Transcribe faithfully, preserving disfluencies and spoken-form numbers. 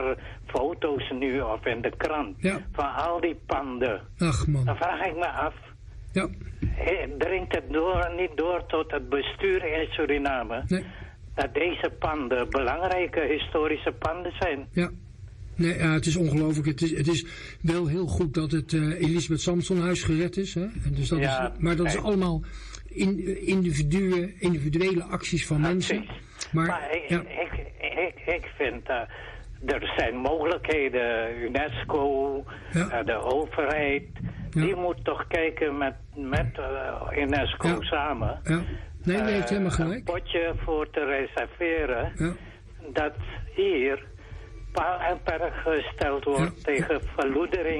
maar foto's nu of in de krant. Ja. Van al die panden. Ach man. Dan vraag ik me af. Ja. Dringt het door, niet door tot het bestuur in Suriname? Nee. Dat deze panden belangrijke historische panden zijn. Ja. Nee, ja, het is ongelooflijk. Het is, het is wel heel goed dat het uh, Elisabeth Samson huis gered is. Hè? En dus dat Ja, is maar dat nee. is allemaal in, individue, individuele acties van mensen. Acties. Maar, Maar ik, ja. ik, ik, ik vind, uh, er zijn mogelijkheden. UNESCO, Ja. uh, de overheid, Ja. die moet toch kijken met, met uh, UNESCO Ja. samen. Ja. Nee, nee, heeft helemaal Uh, een gelijk. potje voor te reserveren. Ja. Dat hier paal en perk gesteld wordt Ja. tegen verloedering.